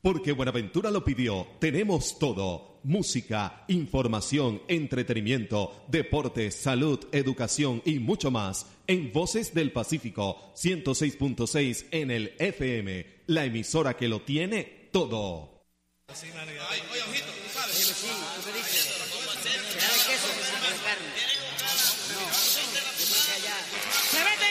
Porque Buenaventura lo pidió, tenemos todo. Música, información, entretenimiento, deportes, salud, educación y mucho más. En Voces del Pacífico, 106.6 en el FM. La emisora que lo tiene todo. Oye, ojito, tú sabes. Sí, tú me dices. ¿Será de queso o de carne? No, yo creo que allá.